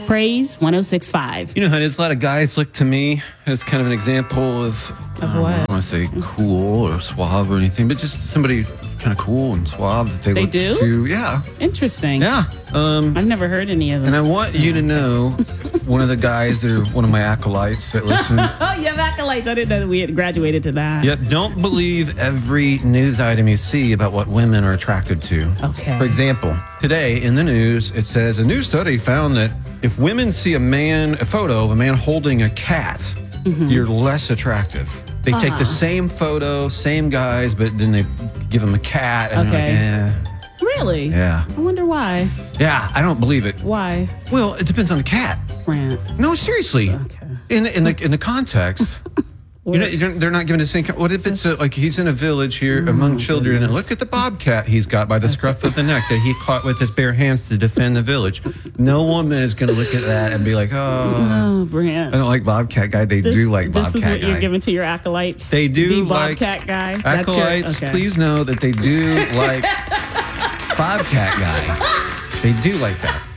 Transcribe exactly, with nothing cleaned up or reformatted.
Praise one oh six point five. You know how it is? A lot of guys look to me as kind of an example of, Of um, what? I don't want to say cool or suave or anything, but just somebody kind of cool and suave that they, They look do? to. Yeah. Interesting. Yeah. Um, I've never heard any of them. and I want you to know one of the guys that are one of my acolytes that listen. Oh, you have acolytes. I didn't know that we had graduated to that. Yep, don't believe every news item you see about what women are attracted to. Okay. For example, today in the news, it says a new study found that if women see a man, a photo of a man holding a cat, Mm-hmm. you're less attractive. They take the same photo, same guys, but then they give them a cat, and Okay. they're like, eh. Really? Yeah. I wonder why. Yeah, I don't believe it. Why, Well, it depends on the cat. Grant? No, seriously. Okay. In in the in the context. You know, you're- they're not giving the same. What if it's a, like he's in a village here among children, and goodness. look at the bobcat he's got by the scruff of the neck that he caught with his bare hands to defend the village. No woman is going to look at that and be like, "Oh, Oh, Grant. I don't like bobcat guy." They This, do like this bobcat is what guy. you're giving to your acolytes. They do the like Bobcat guy. That's your- Acolytes, okay. please know that they do like bobcat guy. They do like that.